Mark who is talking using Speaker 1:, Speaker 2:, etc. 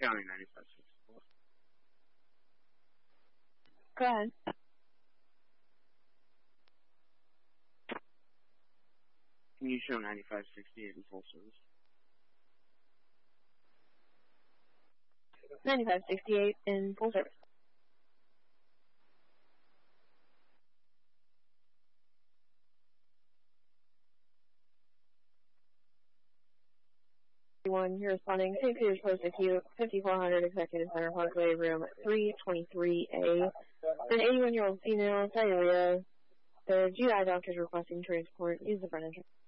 Speaker 1: County 9564.
Speaker 2: Go ahead.
Speaker 1: Can you show 9568 in full service?
Speaker 2: 9568 in full service. You're responding St. Peter's Post Acute, 5400 Executive Center, Parkway, room 323A. An 81-year-old female, diarrhea. The GI doctor is requesting transport. Use the front entrance.